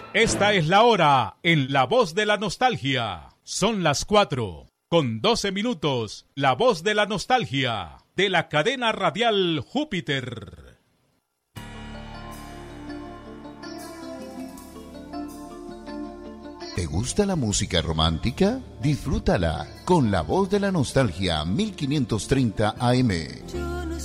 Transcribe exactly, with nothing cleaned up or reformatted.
Esta es la hora en La Voz de la Nostalgia. Son las cuatro, con doce minutos. La Voz de la Nostalgia, de la cadena radial Júpiter. ¿Te gusta la música romántica? Disfrútala con La Voz de la Nostalgia mil quinientos treinta A M.